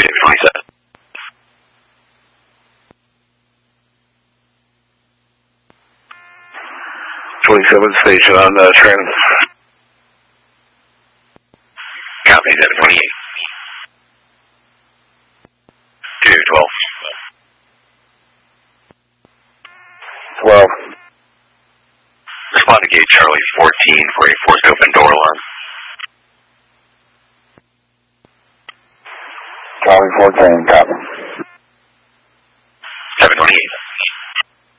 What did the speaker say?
27. 27 station on Trenton. Copy, 728. 212. 12. Respond to gate Charlie 14 for a forced open door alarm. Charlie 14, copy. 728.